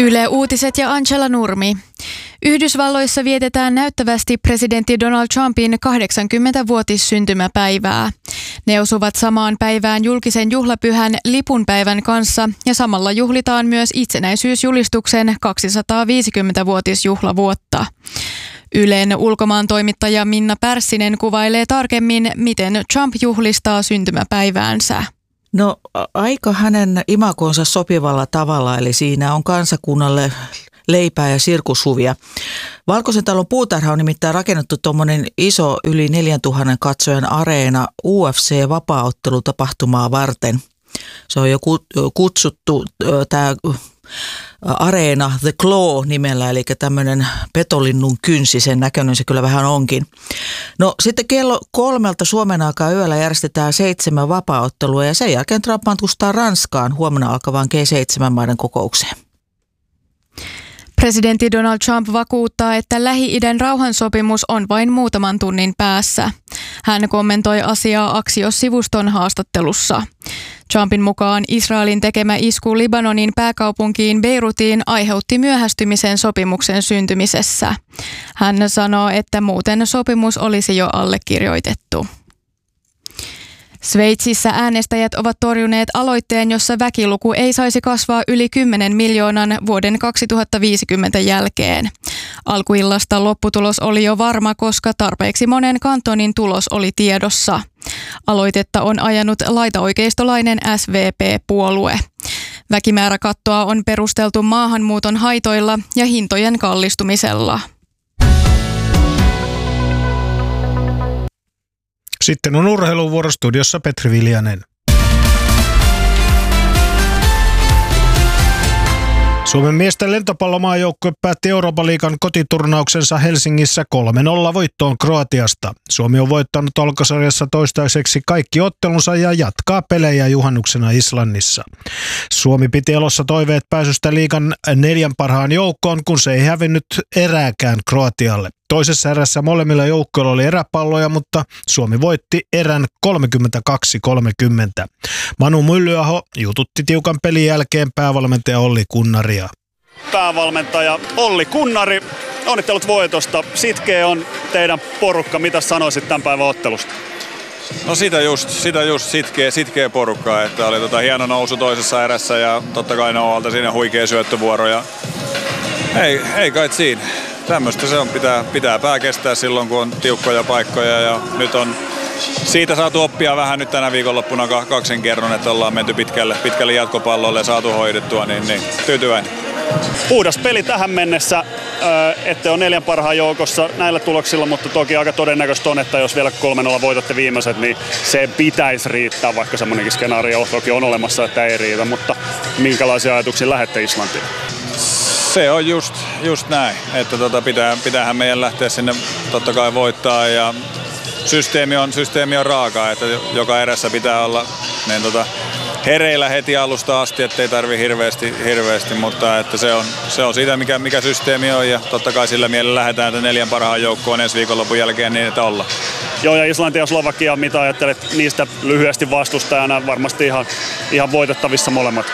Yle Uutiset ja Angela Nurmi. Yhdysvalloissa vietetään näyttävästi presidentti Donald Trumpin 80-vuotissyntymäpäivää. Ne osuvat samaan päivään julkisen juhlapyhän lipunpäivän kanssa ja samalla juhlitaan myös itsenäisyysjulistuksen 250-vuotisjuhlavuotta. Ylen ulkomaantoimittaja Minna Pärssinen kuvailee tarkemmin, miten Trump juhlistaa syntymäpäiväänsä. No aika hänen imagonsa sopivalla tavalla, eli siinä on kansakunnalle leipää ja sirkushuvia. Valkoisen talon puutarha on nimittäin rakennettu tuommoinen iso yli 4000 katsojan areena UFC-vapaaottelutapahtumaa varten. Se on jo kutsuttu tämä areena The Claw nimellä, eli tämmöinen petolinnun kynsi, sen näköinen se kyllä vähän onkin. No sitten kello 3 Suomen aikaa yöllä järjestetään 7 vapaaottelua ja sen jälkeen Trump matkustaa Ranskaan huomenna alkavaan G7-maiden kokoukseen. Presidentti Donald Trump vakuuttaa, että Lähi-idän rauhansopimus on vain muutaman tunnin päässä. Hän kommentoi asiaa Axios-sivuston haastattelussa. Trumpin mukaan Israelin tekemä isku Libanonin pääkaupunkiin Beirutiin aiheutti myöhästymisen sopimuksen syntymisessä. Hän sanoo, että muuten sopimus olisi jo allekirjoitettu. Sveitsissä äänestäjät ovat torjuneet aloitteen, jossa väkiluku ei saisi kasvaa yli 10 miljoonan vuoden 2050 jälkeen. Alkuillasta lopputulos oli jo varma, koska tarpeeksi monen kantonin tulos oli tiedossa. Aloitetta on ajanut laitaoikeistolainen SVP-puolue. Väkimääräkattoa on perusteltu maahanmuuton haitoilla ja hintojen kallistumisella. Sitten on urheiluvuoro, studiossa Petri Viljanen. Suomen miesten lentopallomaajoukkue päätti Euroopan liigan kotiturnauksensa Helsingissä 3-0 voittoon Kroatiasta. Suomi on voittanut alkusarjassa toistaiseksi kaikki ottelunsa ja jatkaa pelejä juhannuksena Islannissa. Suomi piti elossa toiveet pääsystä liigan 4 parhaan joukkoon, kun se ei hävinnyt erääkään Kroatialle. Toisessa erässä molemmilla joukkoilla oli eräpalloja, mutta Suomi voitti erän 32-30. Manu Myllyaho jututti tiukan pelin jälkeen päävalmentaja Olli Kunnaria. Päävalmentaja Olli Kunnari, onnittelut voitosta. Sitkeä on teidän porukka. Mitä sanoisit tämän päivän ottelusta? No sitä just sitkeä porukkaa, että oli hieno nousu toisessa erässä ja totta kai Noalta siinä huikea syöttövuoro ja ei kai siinä. Tämmöistä se on, pitää pää kestää silloin, kun on tiukkoja paikkoja ja nyt on siitä saatu oppia vähän nyt tänä viikonloppuna kaksin kerran, että ollaan menty pitkälle jatkopallolle ja saatu hoidettua, niin tyytyväinen. Puhdas peli tähän mennessä, ette ole 4 parhaan joukossa näillä tuloksilla, mutta toki aika todennäköistä on, että jos vielä 3-0 voitatte viimeiset, niin se pitäisi riittää, vaikka semmoinenkin skenaario toki on olemassa, että ei riitä, mutta minkälaisia ajatuksia lähette Islantiin? Se on just näin, että pitäähän meidän lähteä sinne totta kai voittaa ja systeemi on raaka, että joka erässä pitää olla hereillä heti alusta asti, ettei tarvi hirveästi, mutta että se on siitä mikä systeemi on ja totta kai sillä mielellä lähdetään 4 parhaan joukkoon ensi viikonlopun jälkeen niin, että ollaan. Joo, ja Islanti ja Slovakia, mitä ajattelet niistä lyhyesti vastustajana, varmasti ihan voitettavissa molemmat?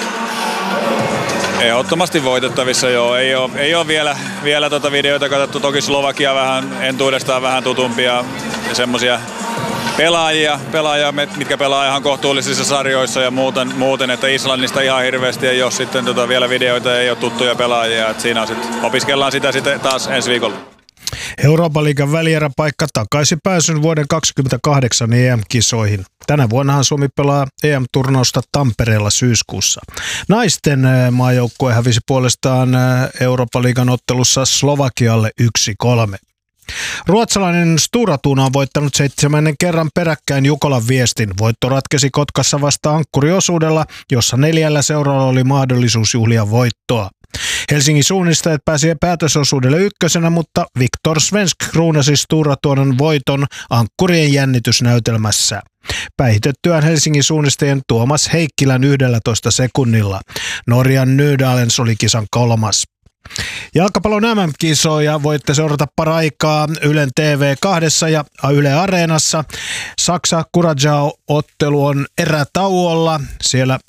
Ehdottomasti voitettavissa, joo. Ei ole vielä videoita katsottu. Toki Slovakia vähän entuudestaan vähän tutumpia ja semmoisia pelaajia, mitkä pelaa ihan kohtuullisissa sarjoissa ja muuten, että Islannista ihan hirveästi ei ole sitten vielä videoita, ei ole tuttuja pelaajia. Että siinä sitten opiskellaan sitä sitten taas ensi viikolla. Euroopan liigan välieräpaikka takaisi pääsyn vuoden 2028 EM-kisoihin. Tänä vuonnahan Suomi pelaa EM-turnausta Tampereella syyskuussa. Naisten maajoukkue hävisi puolestaan Euroopan liigan ottelussa Slovakialle 1-3. Ruotsalainen Stura Thun on voittanut 7. kerran peräkkäin Jukolan Viestin. Voitto ratkesi Kotkassa vasta ankkuriosuudella, jossa 4 seuralla oli mahdollisuus juhlia voittoa. Helsingin suunnistajat pääsi päätösosuudelle 1, mutta Viktor Svensk kruunasi Stura Thunin voiton ankkurien jännitysnäytelmässä. Päihitettyään Helsingin suunnistajien Tuomas Heikkilän 11 sekunnilla. Norjan Nydalens oli kisan 3. Jalkapallon MM-kisoja voitte seurata paraikaa Ylen TV2 ja Yle Areenassa. Saksa-Curaçao-ottelu on erätauolla. Siellä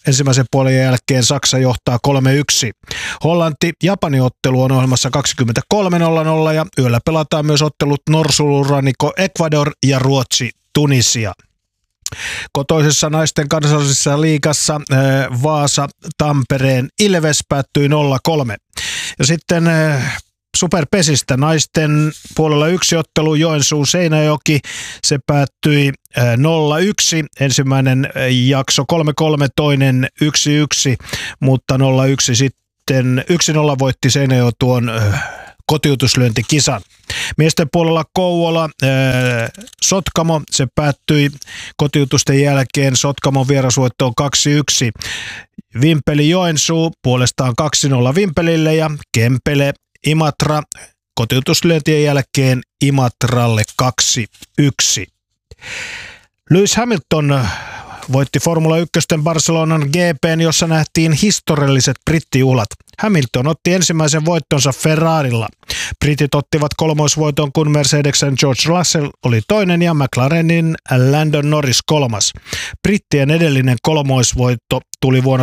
Ensimmäisen puolen jälkeen Saksa johtaa 3-1. Hollanti-Japani-ottelu on ohjelmassa 23:00 ja yöllä pelataan myös ottelut Norsulurannikko Ecuador ja Ruotsi Tunisia. Kotoisessa naisten kansallisessa liigassa Vaasa Tampereen Ilves päättyi 0-3. Ja sitten Superpesistä naisten puolella yksi ottelu Joensuu Seinäjoki, se päättyi 0-1, ensimmäinen jakso 3-3, toinen 1-1, mutta 0-1 sitten 1-0 voitti Seinäjoki tuon kotiutuslyöntikisan. Miesten puolella Kouvola, Sotkamo, se päättyi kotiutusten jälkeen Sotkamon vierasvoittoon 2-1. Vimpeli Joensuu puolestaan 2-0 Vimpelille ja Kempele Imatra kotiutuslyöntien jälkeen Imatralle 2-1. Lewis Hamilton voitti Formula 1 Barcelonan GP:n, jossa nähtiin historialliset brittijuhlat. Hamilton otti ensimmäisen voittonsa Ferrarilla. Britit ottivat kolmoisvoiton, kun Mercedesen George Russell oli toinen ja McLarenin Landon Norris kolmas. Brittien edellinen kolmoisvoitto tuli vuonna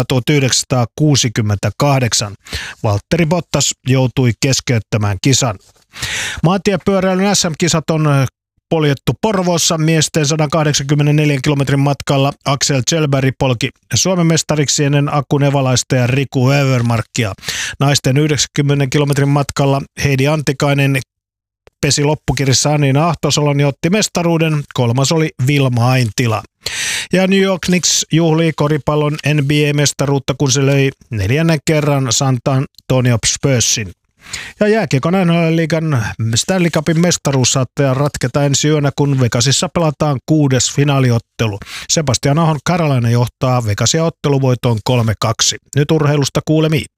1968. Valtteri Bottas joutui keskeyttämään kisan. Maantiepyöräilyn SM-kisat on poljettu Porvoossa. Miesten 184 kilometrin matkalla Axel Kjellberg polki Suomen mestariksi ennen Aku Nevalaista ja Riku Övermarkia. Naisten 90 kilometrin matkalla Heidi Antikainen pesi loppukirjassa Anniina Ahtosalon ja otti mestaruuden. Kolmas oli Vilma Aintila. Ja New York Knicks juhlii koripallon NBA-mestaruutta, kun se löi 4. kerran San Antonio Spursin. Ja jääkiekon NHL-liigan Stanley Cupin mestaruus saattaa ratketa ensi yönä, kun Vegasissa pelataan 6. finaaliottelu. Sebastian Ahon Carolina johtaa Vegasia otteluvoitoon 3-2. Nyt urheilusta kuulemiin.